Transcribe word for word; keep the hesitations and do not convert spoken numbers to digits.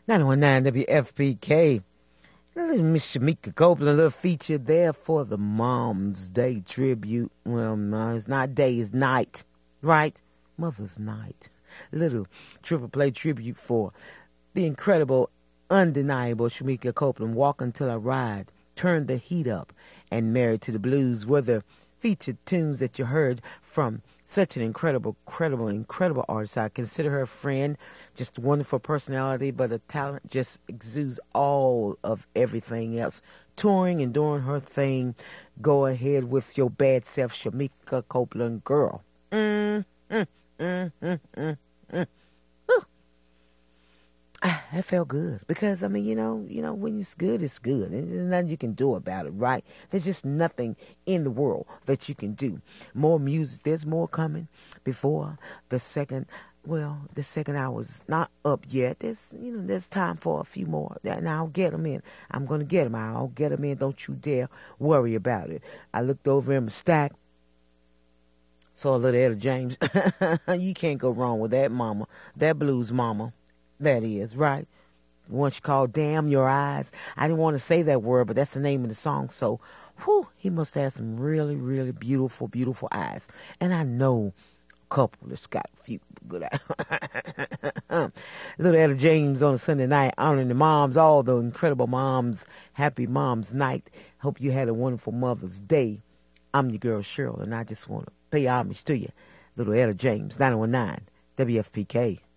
nine one nine W F P K. Little Miss Shamika Copeland, a little feature there for the Mom's Day tribute. Well, no, it's not day, it's night, right? Mother's Night. Little triple play tribute for the incredible, undeniable Shamika Copeland. Walk Until I Ride, Turn the Heat Up, and Married to the Blues were the featured tunes that you heard from such an incredible, incredible, incredible artist. I consider her a friend, just a wonderful personality, but a talent just exudes all of everything else. Touring and doing her thing. Go ahead with your bad self, Shamika Copeland, girl. Mm, mm, mm, mm, mm, mm. Ah, that felt good because I mean, you know, you know, when it's good, it's good, and there's nothing you can do about it, right? There's just nothing in the world that you can do. More music, there's more coming before the second. Well, the second hour's not up yet. There's, you know, there's time for a few more, and I'll get them in. I'm gonna get them. I'll get them in. Don't you dare worry about it. I looked over in my stack. Saw a little Etta James. You can't go wrong with that mama. That blues mama. That is, right? Once you call Damn Your Eyes. I didn't want to say that word, but that's the name of the song. So, whew, he must have some really, really beautiful, beautiful eyes. And I know a couple that's got a few good eyes. Little Etta James on a Sunday night, honoring the moms, all the incredible moms. Happy Mom's Night. Hope you had a wonderful Mother's Day. I'm your girl, Cheryl, and I just want to pay homage to you. Little Etta James, nine one nine W F P K.